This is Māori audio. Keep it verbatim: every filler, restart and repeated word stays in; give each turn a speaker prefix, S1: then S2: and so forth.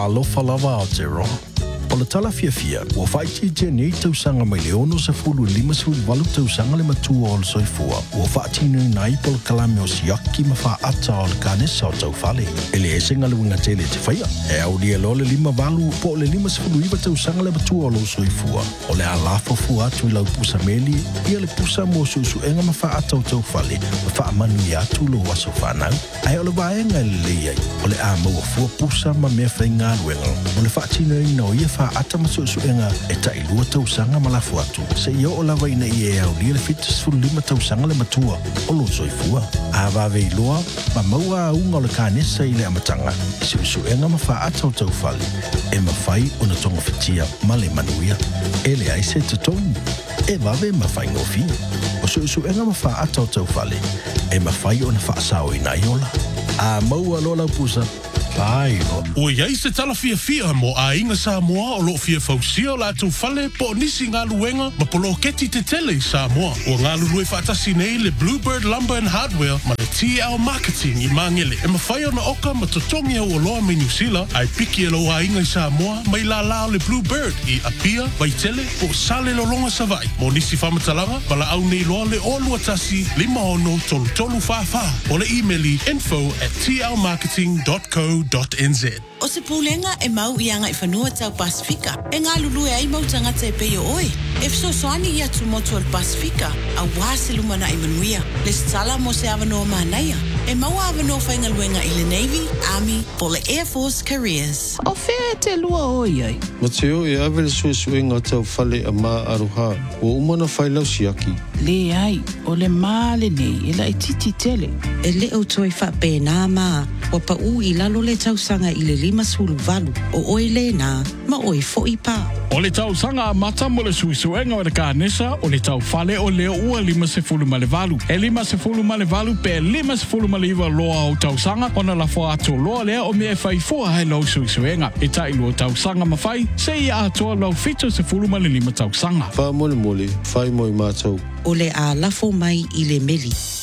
S1: Alofa lava Aotearoa. O le tala fia fia, ua whaiti nei tausanga mai le ono se fulu lima se fulu walu tausanga le matua o le soifua. Ua whaatinu nai po le kalame o siaki ma wha ata o le kanesa o tau fale. E le esenga le winga tele te whaia. E au lia lo le lima walu po le lima se fulu iwa tausanga le matua o le soifua. O le alafo fu atu i lau pusa meli, ia le pusa mo susu enga ma wha ata o tau fale, ma wha amanu i atu lo waso whanau. Ai o le waenga le leiai, o le a maua fua pusa ma mea whainga luenga. O le whaatinu ina o ia ata masusuenga e tai lua tausanga malafu atu. Se ia o lawa ina i e au lia le fitas fulu lima tausanga le matua o lo soifua. A wawe iloa, ma maua a unga o le kanesa i le amatanga. E susuenga ma wha ata o taufale. E ma whai o na tonga fitia ma le manuia. E le aise te tonu. E wawe ma whai ngofi. O susuenga ma wha ata o taufale. E ma whai o na wha sao ina iola. A maua lola pusa. Pai,
S2: o iai se tala fia fia mo a inga Samoa o lo fia fausia o la tau fale po nisi ngā luenga ma polo keti te tele Samoa. O ngā lulue whaatasi nei le Bluebird Lumber and Hardware ma le T L Marketing i Mangele. E ma whai ona oka ma totongi au o loa me New Zealand ai piki e lo a inga i Samoa mai la lao le Bluebird i Apia, Waitele o Sale Lolonga Savai. Mo nisi whamatalanga ma la au nei loa le olua tasi lima ono tolu tolu whawha o le emaili info at t l marketing dot co dot n z.
S3: O se pūlenga e mau i anga i whanua tau Pasifika. E ngā lulu e ai mau tangata e peo oe. E fso soani i atu motu al Pasifika, a wāse lumana i manuia. Le stala mo se awanoa mahanaia. E mau awanoa whainga luenga i le Navy, Army, po le Air Force Careers.
S4: O whea te lua oi ai.
S5: Mateo e awe le sue suenga tau whale a mā aroha. O umana whailau siaki.
S4: Le ai, o le mā le nei, e la i titi tele.
S6: E le au toi wha pēnā mā. Wa pa u i lalo le tausanga i le lima sulu valu. O oi le nā, ma oi fo i pā.
S7: O le tausanga a mata mo le suisuenga o le kānesa o le tau fale o leo ua lima se fulu ma le valu. E lima se fulu ma le valu pe lima se fulu ma le iwa loa o tausanga o na la fo ato loa lea o mea fai fua hai lau suisuenga. E tai lua tausanga ma fai, se ia atoa lau fito se fulu ma le lima tausanga.
S5: Wha mole mole, fai moi mātou.
S6: O le a lafo mai i le meli.